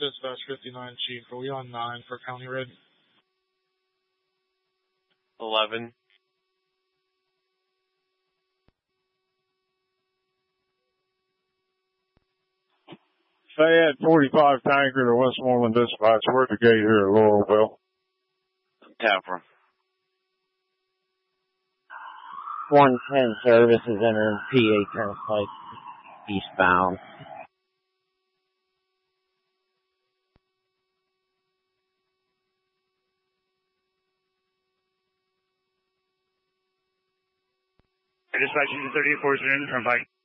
Dispatch 59, Chief. Are we on 9 for County Road? 11. Fayette 45 tanker to Westmoreland Dispatch. We're at the gate here at Laurelville. Tapper. 110 service is entering PA Turnpike eastbound. Dispatch 38 Turnpike.